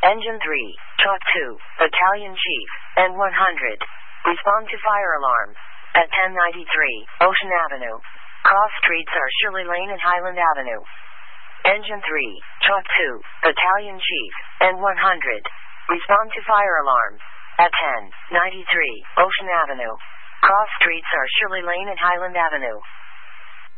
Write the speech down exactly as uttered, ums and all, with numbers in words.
Engine three, Chalk two, Battalion Chief, N one hundred. Respond to fire alarm. At ten ninety-three, Ocean Avenue. Cross streets are Shirley Lane and Highland Avenue. Engine three, Chalk two, Battalion Chief, N one hundred. Respond to fire alarm. At ten ninety-three, Ocean Avenue. Cross streets are Shirley Lane and Highland Avenue.